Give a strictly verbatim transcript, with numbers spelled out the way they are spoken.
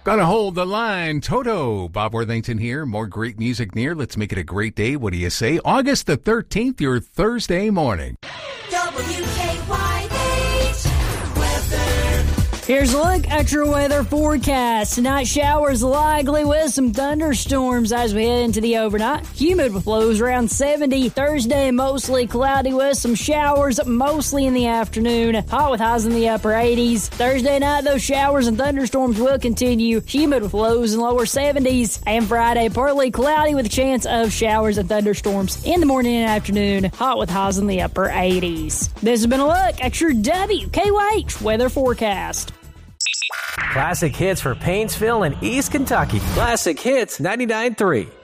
Gonna hold the line. Toto, Bob Worthington here. More great music near. Let's make it a great day. What do you say? August the thirteenth, your Thursday morning. W K Y H weather. Here's a look at your weather forecast. Tonight, showers likely with some thunderstorms as we head into the overnight. Humid with lows around seventy. Thursday, mostly cloudy with some showers, mostly in the afternoon. Hot with highs in the upper eighties. Thursday night, those showers and thunderstorms will continue. Humid with lows in lower seventies. And Friday, partly cloudy with a chance of showers and thunderstorms in the morning and afternoon. Hot with highs in the upper eighties. This has been a look at your W K Y H weather forecast. Classic hits for Painesville and East Kentucky. Classic Hits ninety-nine point three.